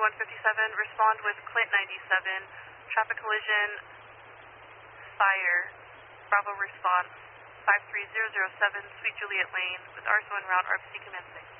157, respond with Clint 97, traffic collision, fire, Bravo response, 53007, Sweet Juliet Lane, with R1 route, RPC commencing.